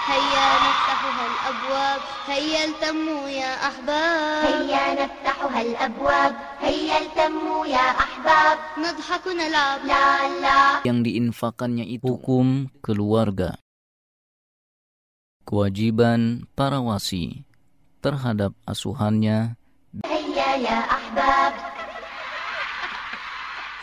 هيا نفتحها الأبواب هيا التموا يا أحباب هيا نفتحها الأبواب هيا التموا يا أحباب نضحك نلعب لا لا. Yang diinfakannya itu hukum keluarga. Kewajiban para wasi terhadap asuhannya. هيا يا أحباب